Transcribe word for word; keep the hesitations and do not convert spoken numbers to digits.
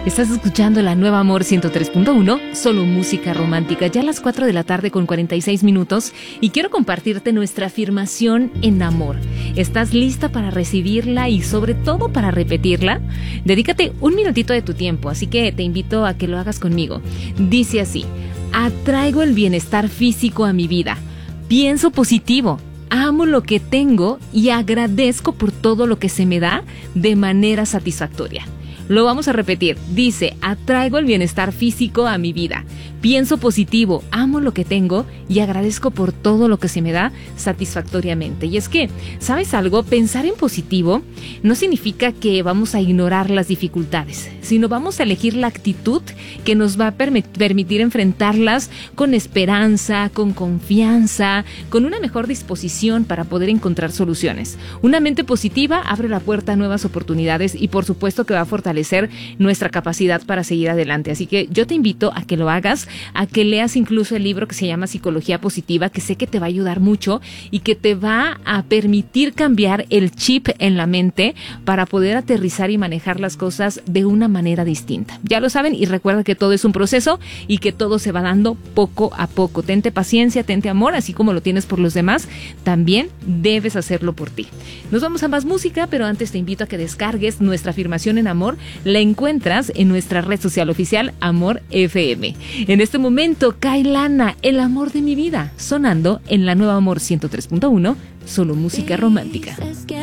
Estás escuchando la Nueva Amor ciento tres punto uno, solo música romántica, ya a las cuatro de la tarde con cuarenta y seis minutos, y quiero compartirte nuestra afirmación en amor. ¿Estás lista para recibirla y sobre todo para repetirla? Dedícate un minutito de tu tiempo, así que te invito a que lo hagas conmigo. Dice así: atraigo el bienestar físico a mi vida, pienso positivo, amo lo que tengo y agradezco por todo lo que se me da de manera satisfactoria. Lo vamos a repetir. Dice: atraigo el bienestar físico a mi vida, pienso positivo, amo lo que tengo y agradezco por todo lo que se me da satisfactoriamente. Y es que, ¿sabes algo? Pensar en positivo no significa que vamos a ignorar las dificultades, sino vamos a elegir la actitud que nos va a perm- permitir enfrentarlas con esperanza, con confianza, con una mejor disposición para poder encontrar soluciones. Una mente positiva abre la puerta a nuevas oportunidades y por supuesto que va a fortalecer nuestra capacidad para seguir adelante. Así que yo te invito a que lo hagas, a que leas incluso el libro que se llama Psicología Positiva, que sé que te va a ayudar mucho y que te va a permitir cambiar el chip en la mente para poder aterrizar y manejar las cosas de una manera distinta. Ya lo saben, y recuerda que todo es un proceso y que todo se va dando poco a poco. Tente paciencia, tente amor, así como lo tienes por los demás, también debes hacerlo por ti. Nos vamos a más música, pero antes te invito a que descargues nuestra afirmación en amor. La encuentras en nuestra red social oficial Amor F M. En este momento, Kailana, el amor de mi vida, sonando en la Nueva Amor ciento tres punto uno, solo música romántica.